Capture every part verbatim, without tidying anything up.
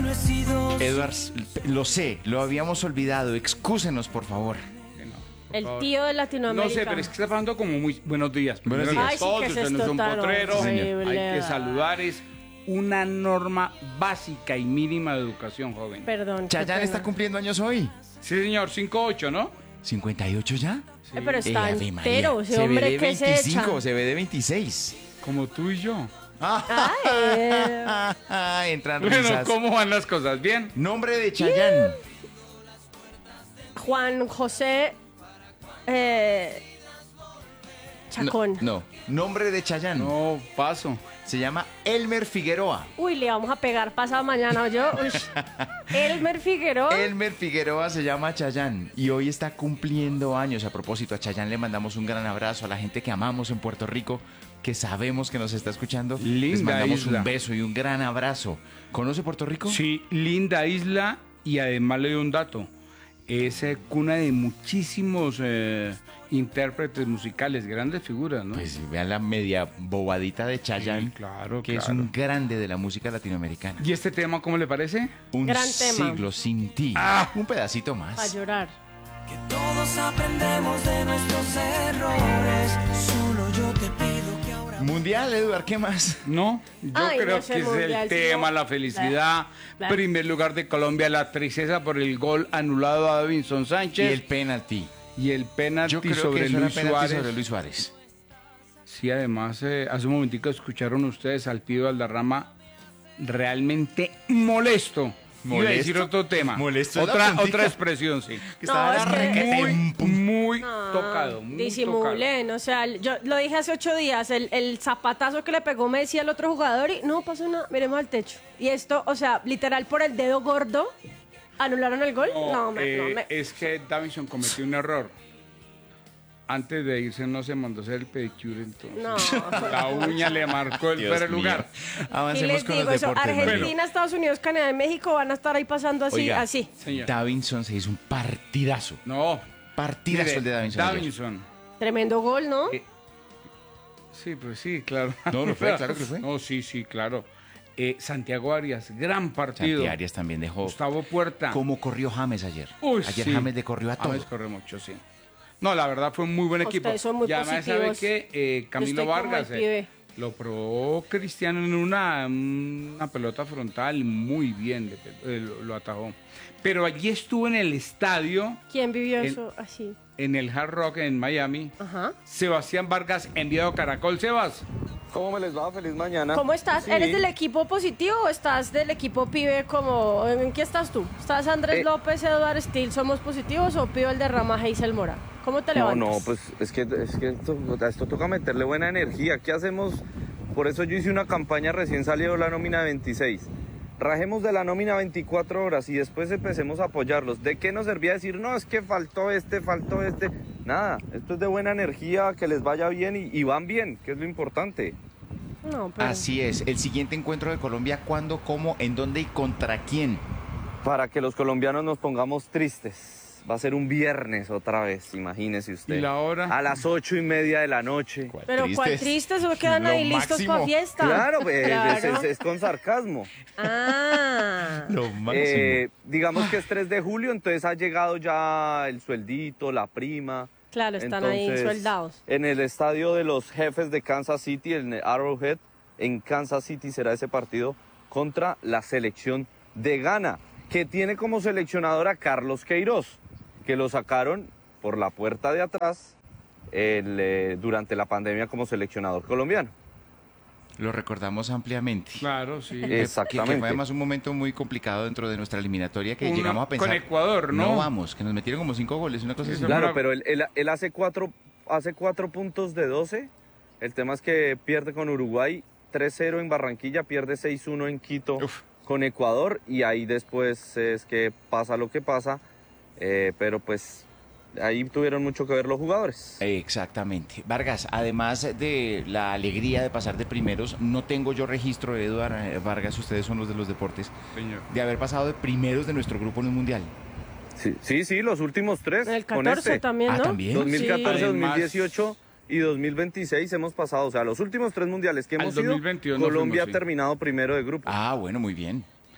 Edward, lo sé, lo habíamos olvidado. Excúsenos, por favor. El tío de Latinoamérica. No sé, pero es que está hablando como muy... Buenos días. Buenos días. Ay, sí, Todos, que usted es no es un total potrero. horrible. Hay que saludar. Es una norma básica y mínima de educación, joven. Perdón. qué Chayanne pena. está cumpliendo años hoy. Sí, señor, cinco ocho, ¿no? ¿cincuenta y ocho ya? Eh, pero está Eh, Ave María. entero, ese Se ve hombre de que se veinticinco, echa. se ve de veintiséis. Como tú y yo. Ay, Entran Bueno, risas. ¿cómo van las cosas? ¿Bien? Nombre de Chayanne. Juan José eh, Chacón. No, no. Nombre de Chayanne. No, paso. Se llama Elmer Figueroa. Uy, le vamos a pegar pasado mañana, yo. Elmer Figueroa. Elmer Figueroa se llama Chayanne y hoy está cumpliendo años. A propósito, a Chayanne le mandamos un gran abrazo a la gente que amamos en Puerto Rico, que sabemos que nos está escuchando. Linda Les mandamos isla. un beso y un gran abrazo. ¿Conoce Puerto Rico? Sí, linda isla y además le doy un dato. Es eh, cuna de muchísimos eh, intérpretes musicales, grandes figuras, ¿no? Pues vean la media bobadita de Chayanne, Sí, claro, que es claro. un grande de la música latinoamericana. ¿Y este tema cómo le parece? Un Gran tema. siglo sin ti. Ah. Un pedacito Para más. llorar. Que todos aprendemos de nuestros errores. Solo yo te pido que ahora. Mundial, Eduard, ¿qué más? No, yo Ay, creo no sé, que es mundial, el sí, tema, no. la felicidad. Bla, bla. Primer lugar de Colombia, la tristeza por el gol anulado a Davinson Y Sánchez. el penalti. Y el penalti Yo creo sobre que eso era Luis penalti Suárez. sobre Luis Suárez. Sí, además, eh, hace un momentico escucharon ustedes al tío Valderrama realmente molesto. Iba a ¿Molesto? decir otro tema. Molesto es la Otra, puntica. otra expresión, sí. Que No, estaba es que- requete, Muy, pum. muy No, tocado. Muy disimulen, o sea, yo lo dije hace ocho días, el, el zapatazo que le pegó Messi al otro jugador y no pasó nada, miremos al techo. Y esto, o sea, literal por el dedo gordo, ¿anularon el gol? tocado. No, me, eh, no, me- Es que Davinson cometió un error. Antes de irse no se mandó a hacer el pedicure, entonces. No. La uña le marcó el Dios primer mío. lugar. Y Avancemos les con digo los eso, deportes. María. Argentina, Estados Unidos, Canadá y México van a estar ahí pasando así, Oiga, así. Señor. Davinson se hizo un partidazo. No. Partidazo Mire, el de Davinson. ayer. Davinson. Tremendo gol, ¿no? Eh, Sí, pues sí, claro. No, lo fue, claro que lo fue. No, sí, sí, claro. Eh, Santiago Arias, gran partido. Santi Arias también dejó. Gustavo Puerta. ¿Cómo corrió James ayer? Uy, ayer sí. James le corrió a todo. James corre mucho, sí. No, la verdad fue un muy buen equipo. Ustedes son muy y además sabe positivos. que eh, Camilo estoy como Vargas el eh, pibe. lo probó Cristiano en una, una pelota frontal muy bien, le- eh, lo, lo atajó. Pero allí estuvo en el estadio, ¿Quién vivió el- eso así? en el Hard Rock en Miami, Ajá. Sebastián Vargas, enviado a Caracol. Sebas, ¿Cómo me les va? Feliz mañana. ¿Cómo estás? Sí. ¿Eres del equipo positivo o estás del equipo pibe como... ¿En qué estás tú? ¿Estás Andrés Eh. López, Eduard Steele, somos positivos o pido el derrama Hazel Mora? ¿Cómo te No, levantas? no, pues es que, es que esto, esto toca meterle buena energía. ¿Qué hacemos? Por eso yo hice una campaña recién salió la nómina veintiséis. Rajemos de la nómina veinticuatro horas y después empecemos a apoyarlos. ¿De qué nos servía decir, no, es que faltó este, faltó este? Nada, esto es de buena energía, que les vaya bien y, y van bien, que es lo importante. No, pero... Así es. El siguiente encuentro de Colombia, ¿cuándo, cómo, en dónde y contra quién? Para que los colombianos nos pongamos tristes. Va a ser un viernes otra vez, imagínese usted. ¿y la hora? A las ocho y media de la noche. Pero ¿cuál triste? Eso quedan Lo ahí listos máximo. para fiesta. Claro, pues, Claro. Es, es- es con sarcasmo. Ah. Lo máximo. Eh, digamos que es tres de julio, entonces ha llegado ya el sueldito, la prima. Claro, están ahí Entonces, soldados. En el estadio de los jefes de Kansas City, en Arrowhead, en Kansas City será ese partido contra la selección de Ghana, que tiene como seleccionador a Carlos Queiroz, que lo sacaron por la puerta de atrás el, eh, durante la pandemia como seleccionador colombiano. Lo recordamos ampliamente. Claro, sí. Que- Que, Exactamente. fue además un momento muy complicado dentro de nuestra eliminatoria que Uno llegamos a pensar. con Ecuador, ¿no? vamos, que nos metieron como cinco goles, una cosa Sí, así. eso Claro, una- pero él, él- él hace, cuatro, hace cuatro puntos de doce. El tema es que pierde con Uruguay tres cero en Barranquilla, pierde seis uno en Quito Uf. con Ecuador y ahí después es que pasa lo que pasa. Eh, pero pues ahí tuvieron mucho que ver los jugadores. Exactamente. Vargas, además de la alegría de pasar de primeros, no tengo yo registro, Eduard eh, Vargas, ustedes son los de los deportes, Señor. de haber pasado de primeros de nuestro grupo en un mundial. Sí, sí, sí, los últimos tres. En el con catorce este. también, Ah, ¿no? ¿también? dos mil catorce, Sí. dos mil Además- dieciocho y dos mil veintiséis hemos pasado. O sea, los últimos tres mundiales que Al hemos dos mil ido, veintidós no Colombia fuimos, sí. ha terminado primero de grupo. Ah, bueno, muy bien.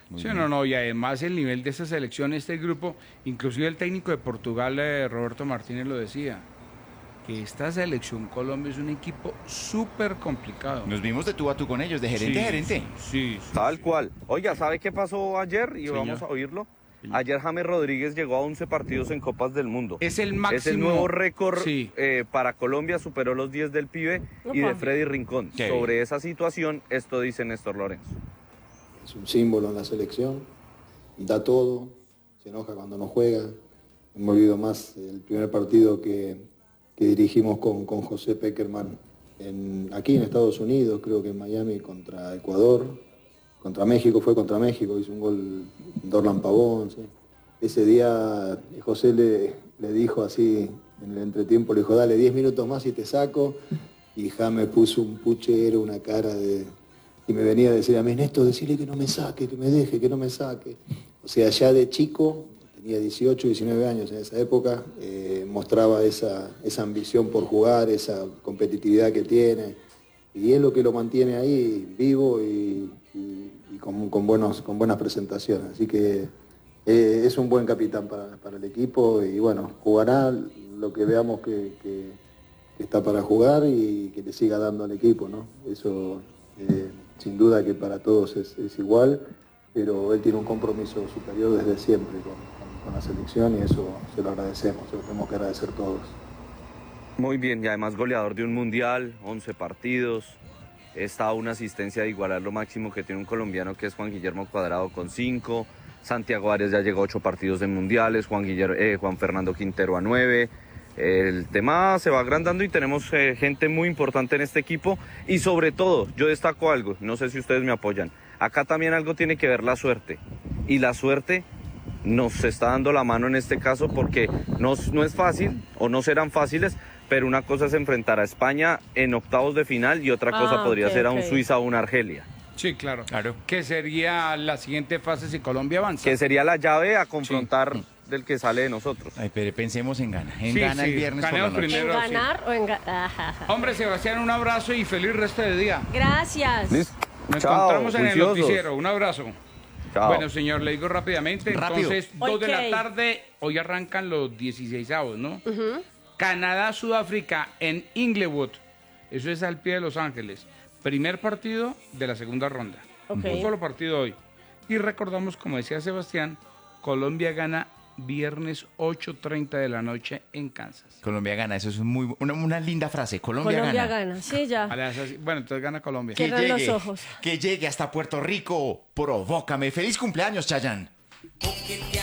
Sí, no, no, y además el nivel de esta selección, este grupo, inclusive el técnico de Portugal, eh, Roberto Martínez, lo decía, que esta selección Colombia es un equipo súper complicado. Nos vimos de tú a tú con ellos, de gerente Sí, a gerente. Sí, sí. Tal cual. Oiga, ¿sabe qué pasó ayer? Y Señor. vamos a oírlo. Señor. Ayer James Rodríguez llegó a once partidos en Copas del Mundo. Es el máximo. Es el nuevo récord Sí. eh, para Colombia, superó los diez del pibe y de Opa. Freddy Rincón. Qué Sobre bien. esa situación, esto dice Néstor Lorenzo. Es un símbolo en la selección, da todo, se enoja cuando no juega. Hemos vivido más el primer partido que, que dirigimos con, con José Peckerman en, aquí en Estados Unidos, creo que en Miami contra Ecuador, contra México, fue contra México, hizo un gol Dorlan Pavón. ¿Sí? Ese día José le, le dijo así, en el entretiempo, le dijo, dale diez minutos más y te saco, y James puso un puchero, una cara de... Y me venía a decir a mí, Néstor, decirle que no me saque, que me deje, que no me saque. O sea, ya de chico, tenía dieciocho, diecinueve años en esa época, eh, mostraba esa, esa ambición por jugar, esa competitividad que tiene. Y es lo que lo mantiene ahí vivo y, y, y con, con, buenos, con buenas presentaciones. Así que eh, es un buen capitán para, para el equipo y bueno, jugará lo que veamos que, que, que está para jugar y que le siga dando al equipo, ¿no? Eso... Eh, sin duda que para todos es, es igual, pero él tiene un compromiso superior desde siempre con, con, con la selección y eso se lo agradecemos, se lo tenemos que agradecer todos. Muy bien, y además goleador de un mundial, once partidos. Está a una asistencia de igualar lo máximo que tiene un colombiano, que es Juan Guillermo Cuadrado con cinco. Santiago Arias ya llegó a ocho partidos en mundiales, Juan, Guillermo, eh, Juan Fernando Quintero a nueve. El tema se va agrandando y tenemos eh, gente muy importante en este equipo y sobre todo, yo destaco algo, no sé si ustedes me apoyan, acá también algo tiene que ver la suerte y la suerte nos está dando la mano en este caso porque no, no es fácil o no serán fáciles, pero una cosa es enfrentar a España en octavos de final y otra cosa Ah, podría ok, ser a un ok. Suiza o una Argelia, Sí, claro. Claro. Que sería la siguiente fase si Colombia avanza. que sería la llave a confrontar del que sale de nosotros. Ay, pero pensemos en Ghana. En Sí, Ghana sí, el viernes por la ganemos noche. ¿En primero. ganar o en ganar? Hombre, Sebastián, un abrazo y feliz resto de día. Gracias. ¿Listo? Nos Chao, encontramos en el juiciosos. noticiero. Un abrazo. Chao. Bueno, señor, le digo rápidamente. Rápido. Entonces, dos de Ok. la tarde, hoy arrancan los dieciseisavos, ¿no? Canadá, Sudáfrica en Inglewood. Eso es al pie de Los Ángeles. Primer partido de la segunda ronda. Ok. Un solo partido hoy. Y recordamos, como decía Sebastián, Colombia gana viernes ocho treinta de la noche en Kansas. Colombia gana, eso es muy, una, una linda frase. Colombia, Colombia gana. gana. Sí, ya. A las- Bueno, entonces gana Colombia. Que Cierran los llegue, ojos. que llegue hasta Puerto Rico. Provócame. Feliz cumpleaños, Chayanne. Que te